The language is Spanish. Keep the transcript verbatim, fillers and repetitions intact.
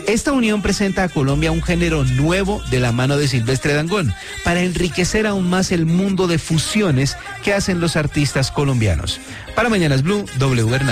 Esta unión presenta a Colombia un género nuevo de la mano de Silvestre Dangond para enriquecer aún más el mundo de fusiones que hacen los artistas colombianos. Para Mañanas Blue, W. Hernández.